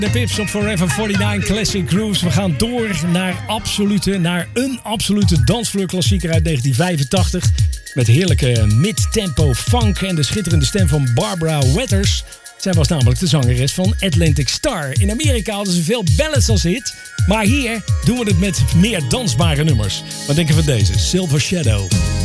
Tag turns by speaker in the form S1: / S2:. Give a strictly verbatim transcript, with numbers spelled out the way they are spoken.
S1: De Pips op Forever negenenveertig Classic Grooves. We gaan door naar, absolute, naar een absolute dansvloerklassieker uit negentien vijfentachtig. Met heerlijke mid-tempo funk en de schitterende stem van Barbara Wetters. Zij was namelijk de zangeres van Atlantic Star. In Amerika hadden ze veel ballads als hit. Maar hier doen we het met meer dansbare nummers. Wat denk je van deze? Silver Shadow.